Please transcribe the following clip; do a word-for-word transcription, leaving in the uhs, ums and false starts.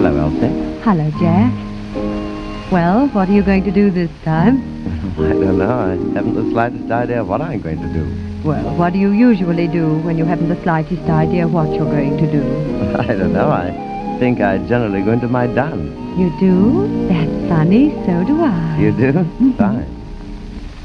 Hello, Elsie. Hello, Jack. Well, what are you going to do this time? I don't know. I haven't the slightest idea what I'm going to do. Well, what do you usually do when you haven't the slightest idea what you're going to do? I don't know. I think I generally go into my dance. You do? That's funny. So do I. You do? Fine.